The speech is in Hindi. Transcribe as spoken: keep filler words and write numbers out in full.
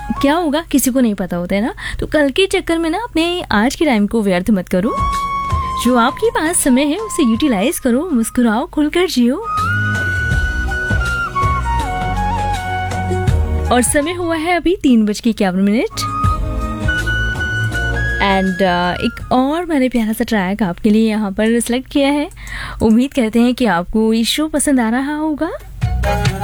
क्या होगा किसी को नहीं पता होता है ना। तो कल के चक्कर में ना अपने आज के टाइम को व्यर्थ मत करो। जो आपके पास समय है उसे यूटिलाइज करो, मुस्कुराओ, खुलकर जियो। और समय हुआ है अभी तीन बज के इक्यावन मिनट। एंड uh, एक और मैंने प्यारा सा ट्रैक आपके लिए यहाँ पर सिलेक्ट किया है। उम्मीद करते हैं कि आपको ये शो पसंद आ रहा होगा।